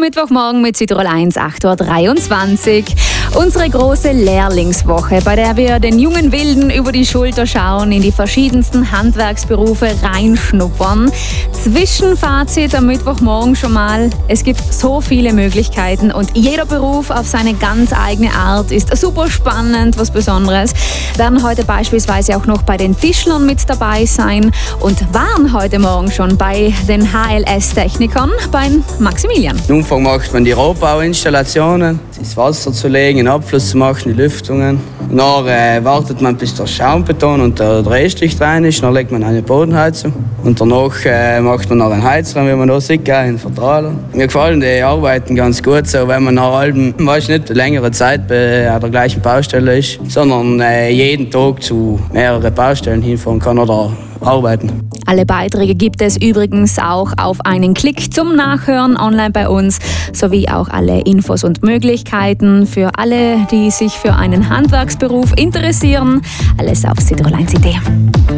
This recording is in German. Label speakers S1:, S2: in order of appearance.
S1: Mittwochmorgen mit Südtirol 1, 8.23 Uhr. Unsere große Lehrlingswoche, bei der wir den jungen Wilden über die Schulter schauen, in die verschiedensten Handwerksberufe reinschnuppern. Zwischenfazit am Mittwochmorgen schon mal: Es gibt so viele Möglichkeiten und jeder Beruf auf seine ganz eigene Art ist super spannend, was Besonderes. Werden heute beispielsweise auch noch bei den Tischlern mit dabei sein und waren heute Morgen schon bei den HLS-Technikern, bei Maximilian.
S2: Am Anfang macht man die Rohbauinstallationen, das Wasser zu legen, den Abfluss zu machen, die Lüftungen. Dann wartet man, bis der Schaumbeton und der Drehstrich drin ist. Dann legt man eine Bodenheizung. Und danach macht man noch einen Heizraum, wie man da sieht, einen Vertrahler. Mir gefallen die Arbeiten ganz gut, so, wenn man nach allem, nicht längere Zeit bei der gleichen Baustelle ist, sondern jeden Tag zu mehreren Baustellen hinfahren kann oder arbeiten.
S1: Alle Beiträge gibt es übrigens auch auf einen Klick zum Nachhören online bei uns, sowie auch alle Infos und Möglichkeiten für alle, die sich für einen Handwerksberuf interessieren. Alles auf südtirol1.de.